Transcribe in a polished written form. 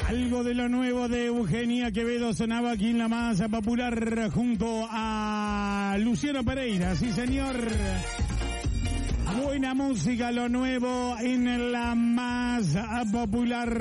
Algo de lo nuevo de Eugenia Quevedo sonaba aquí en la más popular junto a Luciano Pereira, sí señor. Buena música, lo nuevo en la más popular.